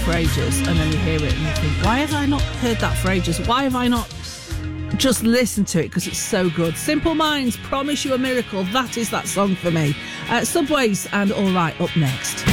for ages, and then you hear it and you think, why have I not heard that for ages? Why have I not just listened to it? Because it's so good. Simple Minds, Promise You a Miracle. That is that song for me. Subways and All Right up next.